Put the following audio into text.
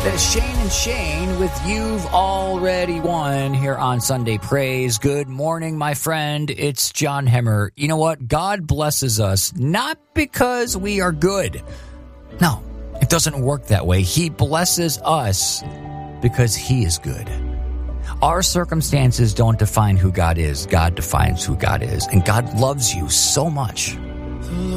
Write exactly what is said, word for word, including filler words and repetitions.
Shane and Shane with You've Already Won here on Sunday Praise. Good morning, my friend. It's John Hemmer. You know what? God blesses us not because we are good. No, it doesn't work that way. He blesses us because He is good. Our circumstances don't define who God is. God defines who God is. And God loves you so much